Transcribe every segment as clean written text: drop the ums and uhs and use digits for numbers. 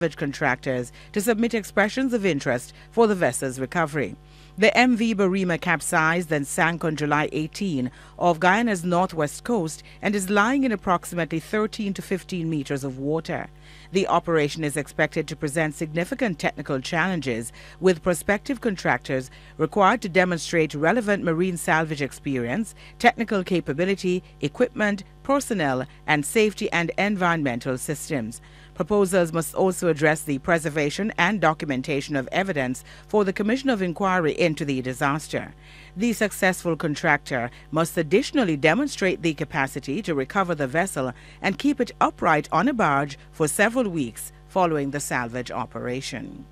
contractors to submit expressions of interest for the vessel's recovery. The MV Barima capsized and sank on July 18 off Guyana's northwest coast and is lying in approximately 13 to 15 meters of water. The operation is expected to present significant technical challenges, with prospective contractors required to demonstrate relevant marine salvage experience, technical capability, equipment, personnel, and safety and environmental systems. Proposals must also address the preservation and documentation of evidence for the Commission of Inquiry into the disaster. The successful contractor must additionally demonstrate the capacity to recover the vessel and keep it upright on a barge for several weeks following the salvage operation.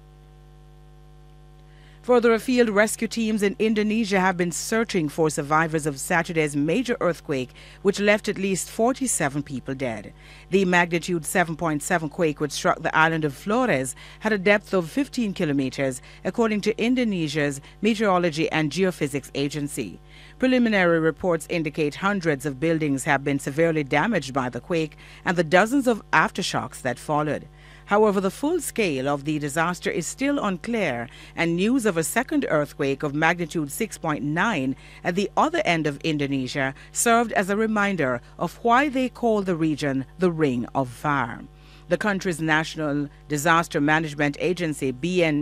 Further afield, rescue teams in Indonesia have been searching for survivors of Saturday's major earthquake, which left at least 47 people dead. The magnitude 7.7 quake, which struck the island of Flores, had a depth of 15 kilometers, according to Indonesia's Meteorology and Geophysics Agency. Preliminary reports indicate hundreds of buildings have been severely damaged by the quake and the dozens of aftershocks that followed. However, the full scale of the disaster is still unclear, and news of a second earthquake of magnitude 6.9 at the other end of Indonesia served as a reminder of why they call the region the Ring of Fire. The country's National Disaster Management Agency,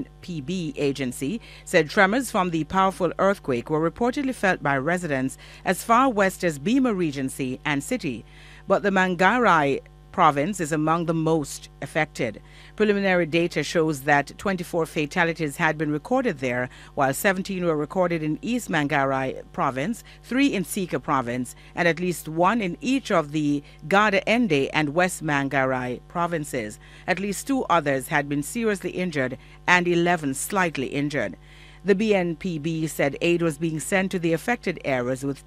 BNPB agency, said tremors from the powerful earthquake were reportedly felt by residents as far west as Bima Regency and City, but the Manggarai province is among the most affected. Preliminary data shows that 24 fatalities had been recorded there, while 17 were recorded in East Manggarai province, 3 in Sika province, and at least 1 in each of the Gada Ende and West Manggarai provinces. At least 2 others had been seriously injured and 11 slightly injured. The BNPB said aid was being sent to the affected areas, with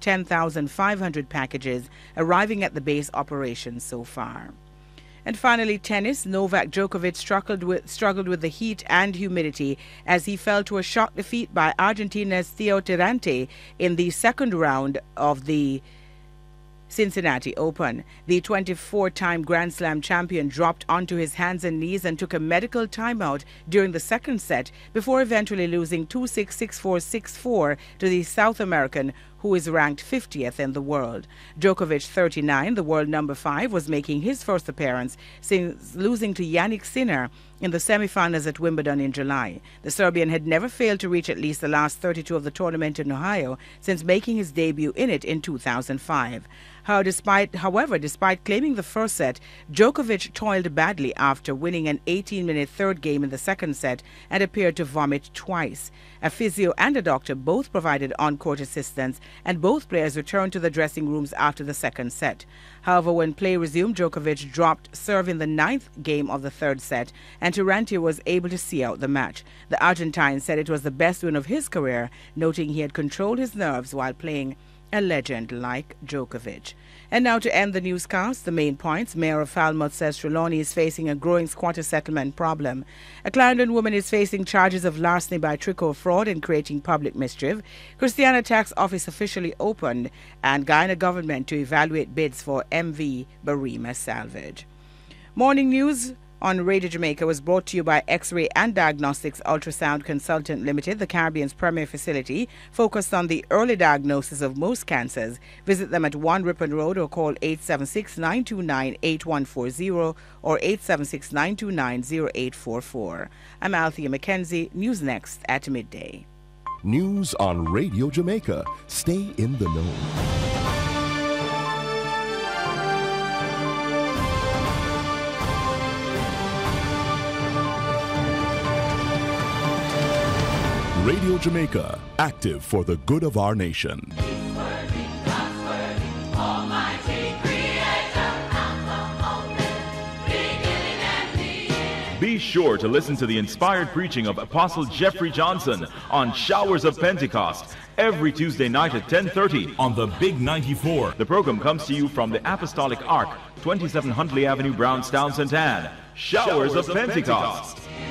10,500 packages arriving at the base operations so far. And finally, tennis. Novak Djokovic struggled with the heat and humidity as he fell to a shock defeat by Argentina's Theo Tirante in the second round of the Cincinnati Open. The 24-time Grand Slam champion dropped onto his hands and knees and took a medical timeout during the second set before eventually losing 2-6, 6-4, 6-4 to the South American, who is ranked 50th in the world. Djokovic, 39, the world number 5, was making his first appearance since losing to Jannik Sinner in the semifinals at Wimbledon in July. The Serbian had never failed to reach at least the last 32 of the tournament in Ohio since making his debut in it in 2005. However, despite claiming the first set, Djokovic toiled badly after winning an 18-minute third game in the second set and appeared to vomit twice. A physio and a doctor both provided on-court assistance, and both players returned to the dressing rooms after the second set. However, when play resumed, Djokovic dropped serve in the 9th game of the third set, and Tirante was able to see out the match. The Argentine said it was the best win of his career, noting he had controlled his nerves while playing a legend like Djokovic. And now to end the newscast, the main points. Mayor of Falmouth says Trelawney is facing a growing squatter settlement problem. A Clarendon woman is facing charges of larceny by trick or fraud and creating public mischief. Christiana Tax Office officially opened, and Guyana government to evaluate bids for MV Barima salvage. Morning News on Radio Jamaica was brought to you by X-Ray and Diagnostics Ultrasound Consultant Limited, the Caribbean's premier facility focused on the early diagnosis of most cancers. Visit them at 1 Ripon Road or call 876-929-8140 or 876-929-0844. I'm Althea McKenzie. News next at midday. News on Radio Jamaica. Stay in the know. Radio Jamaica, active for the good of our nation. Be sure to listen to the inspired preaching of Apostle Jeffrey Johnson on Showers of Pentecost every Tuesday night at 10:30 on the Big 94. The program comes to you from the Apostolic Ark, 27 Huntley Avenue, Brownstown, St. Anne. Showers of Pentecost.